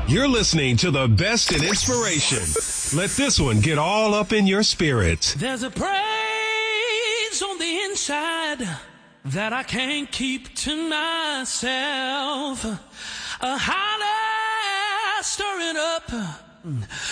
You're listening to the best in inspiration. Let this one get all up in your spirit. There's a praise on the inside that I can't keep to myself. A holler stirring up